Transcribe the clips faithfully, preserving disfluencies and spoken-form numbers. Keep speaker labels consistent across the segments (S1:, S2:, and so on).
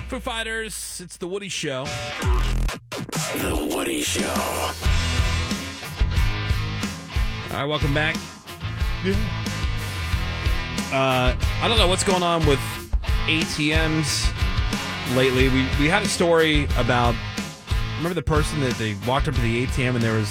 S1: Foo Fighters, it's The Woody Show.
S2: The Woody Show.
S1: All right, welcome back. Yeah. Uh, I don't know what's going on with A T Ms lately. We we had a story about, remember the person that they walked up to the A T M and there was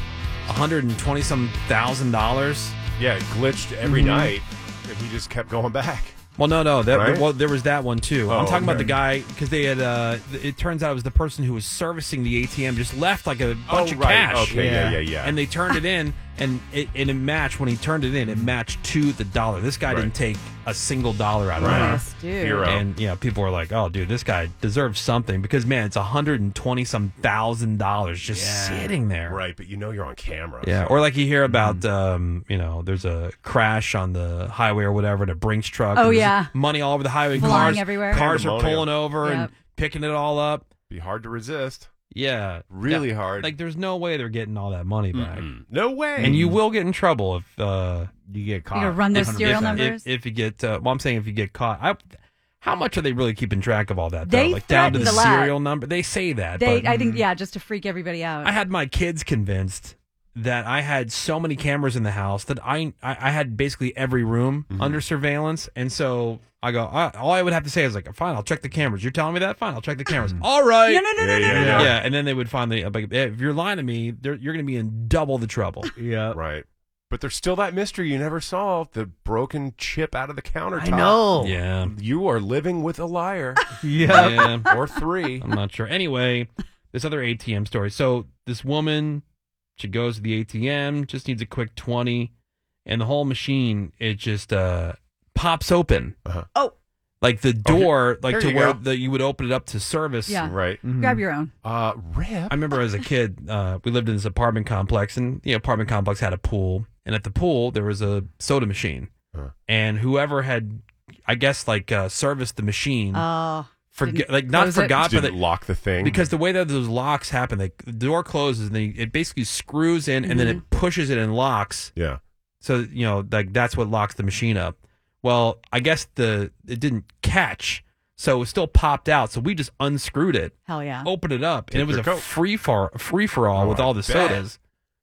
S1: one hundred twenty some thousand dollars?
S3: Yeah, it glitched every
S1: Mhm.
S3: night, and he just kept going back.
S1: Well, no, no. That,
S3: Right?
S1: well, there was that one, too.
S3: Oh,
S1: I'm talking about
S3: okay.
S1: the guy, because they had, uh, it turns out it was the person who was servicing the A T M just left like a bunch
S3: Oh,
S1: of
S3: right.
S1: cash.
S3: Okay, yeah, yeah, yeah.
S1: And they turned it in, and it, and it matched, when he turned it in, it matched to the dollar. This guy
S3: Right.
S1: didn't take a single dollar out of
S3: Right.
S1: it.
S4: Nice, dude.
S3: Hero.
S1: And, you know, people were like, oh, dude, this guy deserves something, because, man, it's one hundred twenty some thousand dollars just
S3: Yeah.
S1: sitting there.
S3: Right, but you know you're on camera.
S1: Yeah,
S3: so-
S1: or like you hear about, um, you know, there's a crash on the highway or whatever, and a Brinks truck.
S4: Oh,
S1: and there's
S4: yeah.
S1: money all over the highway.
S4: Flying
S1: Cars,
S4: everywhere.
S1: Cars are
S3: Pandemonium.
S1: pulling over and
S4: Yep.
S1: picking it all up.
S3: Be hard to resist.
S1: Yeah.
S3: Really
S1: Yeah.
S3: hard.
S1: Like, there's no way they're getting all that money back.
S3: Mm-mm. No way.
S1: And you will get in trouble if uh,
S5: You get caught.
S4: You gotta run those
S1: if,
S4: serial
S1: if,
S4: numbers.
S1: If, if you get, uh, well, I'm saying if you get caught. I, how much are they really keeping track of all that? Though?
S4: They
S1: Like down to the
S4: threatened a lot.
S1: serial number. They say that.
S4: They,
S1: but,
S4: I think, yeah, just to freak everybody out.
S1: I had my kids convinced that I had so many cameras in the house that I I, I had basically every room
S3: Mm-hmm.
S1: under surveillance, and so I go. I, all I would have to say is like, "Fine, I'll check the cameras." You're telling me that? Fine, I'll check the cameras. All right.
S4: no, no, no, no,
S3: Yeah,
S4: no,
S3: yeah,
S4: no,
S3: yeah.
S4: no.
S1: Yeah, and then they would finally, like, if you're lying to me, they're- you're going to be in double the trouble.
S5: Yeah.
S3: Right. But there's still that mystery you never solved, the broken chip out of the countertop.
S5: I know.
S1: Yeah,
S3: You are living with a liar.
S5: Yeah.
S1: yeah.
S3: Or three.
S1: I'm not sure. Anyway, this other A T M story. So this woman, she goes to the A T M, just needs a quick twenty, and the whole machine, it just uh, pops open.
S3: Uh-huh.
S4: Oh,
S1: Like the door, like
S3: here
S1: to
S3: you
S1: where
S3: go.
S1: the, you would open it up to service.
S4: Yeah.
S3: Right.
S4: grab your own.
S3: Uh, Rip.
S1: I remember as a kid, uh, we lived in this apartment complex, and the apartment complex had a pool, and at the pool there was a soda machine,
S3: Huh.
S1: and whoever had, I guess, like uh, serviced the machine,
S4: Oh,
S1: forget,
S4: didn't
S1: like not
S4: close it?
S1: forgot, but
S3: Didn't
S1: they,
S3: lock the thing.
S1: because the way that those locks happen, like the door closes, and they, it basically screws in, and then it pushes it and locks.
S3: Yeah.
S1: So you know, like that's what locks the machine up. Well, I guess the it didn't catch, so it still popped out. So we just unscrewed it,
S4: hell yeah.
S1: opened it up,
S3: Take
S1: and it was
S3: your
S1: a
S3: Coke.
S1: free for free for all
S3: Oh,
S1: with
S3: I
S1: all the
S3: bet.
S1: sodas.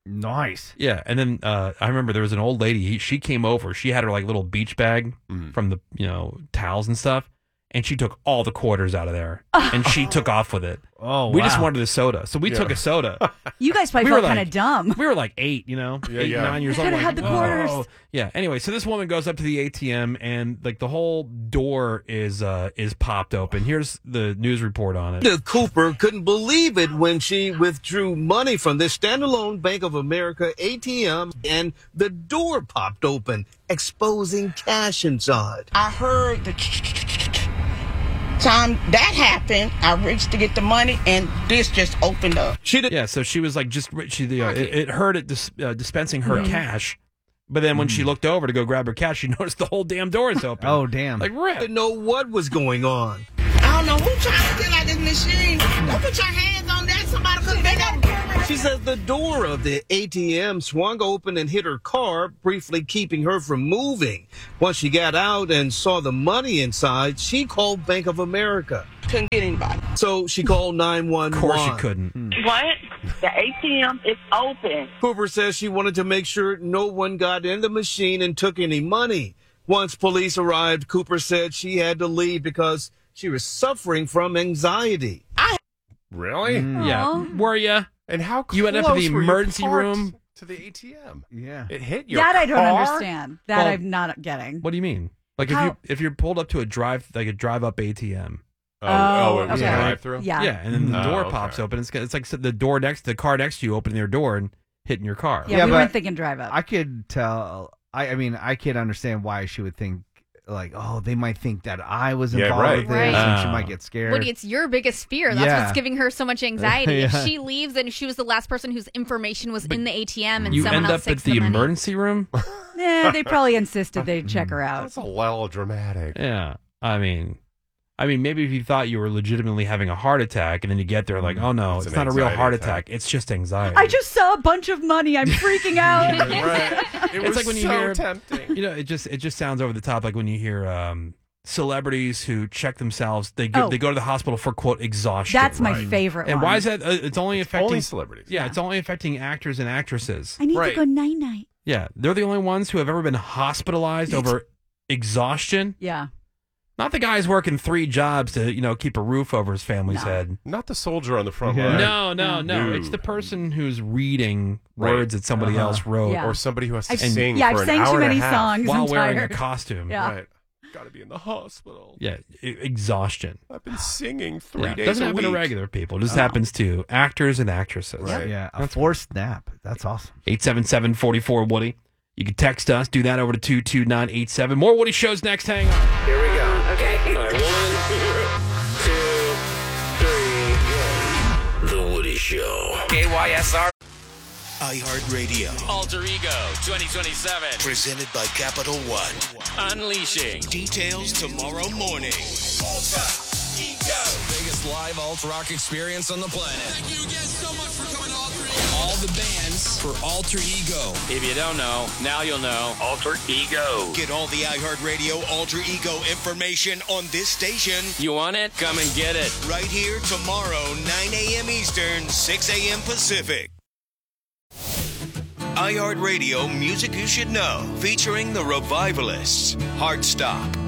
S5: Nice.
S1: Yeah, and then uh, I remember there was an old lady. He, she came over. She had her like little beach bag
S3: Mhm.
S1: from the you know towels and stuff, and she took all the quarters out of there, and she took off with it.
S5: Oh,
S1: we just
S5: wow.
S1: wanted a soda, so we
S3: Yeah.
S1: took a soda.
S4: You guys probably
S1: We were
S4: felt kind
S1: like-
S4: of dumb.
S1: We were like eight, you know,
S3: Yeah,
S1: eight,
S3: yeah.
S1: nine years
S4: You
S1: old.
S4: coulda
S1: Like,
S4: had the quarters.
S1: "Whoa." Yeah. Anyway, so this woman goes up to the A T M, and like the whole door is uh, is popped open. Here's the news report on it.
S6: Linda Cooper couldn't believe it when she withdrew money from this standalone Bank of America A T M and the door popped open, exposing cash inside.
S7: I heard the time that happened. I reached to get the money, and this just opened up.
S6: She did
S1: Yeah, so she was like just she uh, it, it heard it dis- uh, dispensing her cash, but then when she looked over to go grab her cash, she noticed the whole damn door is open.
S5: Oh, damn.
S1: like rip.
S6: not know what was going on.
S7: I don't know who trying to get out this machine. Don't put your hands on that. Somebody could they got
S6: She says the door of the A T M swung open and hit her car, briefly keeping her from moving. Once she got out and saw the money inside, she called Bank of America.
S7: couldn't get anybody.
S6: So she called nine one one.
S1: Of course, she couldn't.
S7: What? The A T M is open.
S6: Cooper says she wanted to make sure no one got in the machine and took any money. Once police arrived, Cooper said she had to leave because she was suffering from anxiety.
S3: Really?
S1: Yeah, were you?
S3: And how close
S1: You ended up in the
S3: were you
S1: emergency
S3: parked
S1: room?
S3: to the A T M?
S5: Yeah.
S3: It hit your
S4: That I don't
S3: car?
S4: understand. That
S1: Well,
S4: I'm not getting.
S1: What do you mean? Like if
S4: How-
S1: you if you're pulled up to a drive like a drive up A T M.
S3: Oh, oh, it was
S4: okay.
S3: a drive-through?
S4: Yeah.
S1: Yeah, and then the
S3: Oh,
S1: door
S3: okay.
S1: pops open. It's it's like the door next, the car next to you, opening their door and hitting your car.
S4: Yeah,
S5: Yeah,
S4: we
S5: but
S4: weren't thinking drive up.
S5: I could tell. I, I mean, I could understand why she would think, like, oh, they might think that I was
S3: Yeah,
S5: involved
S3: right.
S5: with this,
S8: Right.
S5: and she
S1: Oh.
S5: might get scared.
S8: Woody, it's your biggest fear. That's
S5: Yeah.
S8: what's giving her so much anxiety. If
S5: Yeah.
S8: she leaves and she was the last person whose information was in the A T M and
S1: You
S8: someone
S1: end
S8: else
S1: up at
S8: takes
S1: the,
S8: the money.
S1: emergency room.
S4: Yeah, they probably insisted they'd check her out.
S3: That's a little dramatic.
S1: Yeah, I mean, I mean, maybe if you thought you were legitimately having a heart attack, and then you get there like, oh no,
S3: It's
S1: it's,
S3: an
S1: not a real
S3: anxiety
S1: heart
S3: attack.
S1: attack. It's just anxiety.
S4: I just saw a bunch of money. I'm freaking out.
S3: Right. It
S1: It's
S3: was
S1: like when you
S3: so
S1: hear-
S3: tempting.
S1: you know, it just it just sounds over the top, like when you hear um, celebrities who check themselves. They go,
S4: Oh.
S1: they go to the hospital for quote exhaustion.
S4: That's my favorite
S1: And
S4: one.
S1: why is that? Uh, it's only affecting
S3: Only celebrities.
S1: Yeah, it's only affecting actors and actresses.
S4: I need
S3: Right.
S4: to go night night.
S1: Yeah, they're the only ones who have ever been hospitalized over exhaustion.
S4: Yeah.
S1: Not the guys working three jobs to, you know, keep a roof over his family's
S4: No.
S1: head.
S3: Not the soldier on the front
S5: Yeah.
S3: line.
S1: No, no, no.
S3: No.
S1: It's the person who's reading
S3: Right.
S1: words that somebody
S5: Uh-huh.
S1: else wrote
S4: Yeah.
S3: Or somebody who has to
S4: I've-
S3: sing
S4: yeah,
S3: for
S4: I've
S3: an
S4: sang
S3: hour
S4: too
S3: and
S4: many
S3: a half.
S4: songs.
S1: while
S4: I'm
S1: wearing a
S4: tired.
S1: costume.
S4: Yeah.
S3: Right. Got to be in the hospital.
S1: Yeah, e- exhaustion.
S3: I've been singing three
S1: Yeah,
S3: days
S1: doesn't
S3: a
S1: happen
S3: week.
S1: to regular people. It just happens to actors and actresses.
S3: Right.
S5: Yeah, a forced nap. That's awesome.
S1: eight seven seven, four four, Woody. You can text us. Do that over to two two nine eight seven. More Woody shows next. Hang on.
S2: Here we go. Okay. All right, one, two, three, go. The Woody Show.
S9: K Y S R.
S10: iHeartRadio.
S9: Alter Ego twenty twenty-seven.
S10: Presented by Capital One.
S9: Unleashing.
S10: Details tomorrow morning.
S9: Biggest live alt rock experience on the planet. Thank you again so much for coming to Alter Ego. All the bands for Alter Ego. If you don't know, now you'll know.
S2: Alter Ego.
S10: Get all the iHeartRadio Alter Ego information on this station.
S9: You want it? Come and get it.
S10: Right here tomorrow, nine a.m. Eastern, six a.m. Pacific. iHeartRadio Music You Should Know, featuring the Revivalists, Heartstop,